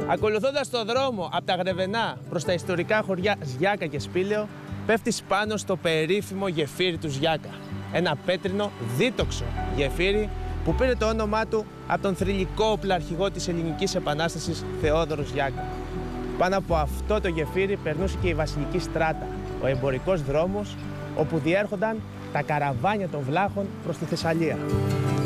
Ακολουθώντας το δρόμο από τα Γρεβενά προς τα ιστορικά χωριά Ζιάκα και Σπήλαιο, πέφτεις πάνω στο περίφημο γεφύρι του Ζιάκα. Ένα πέτρινο δίτοξο γεφύρι που πήρε το όνομά του από τον θρυλικό οπλαρχηγό της Ελληνικής Επανάστασης Θεόδωρο Ζιάκα. Πάνω από αυτό το γεφύρι περνούσε και η Βασιλική Στράτα, ο εμπορικός δρόμος όπου διέρχονταν τα καραβάνια των βλάχων προς τη Θεσσαλία.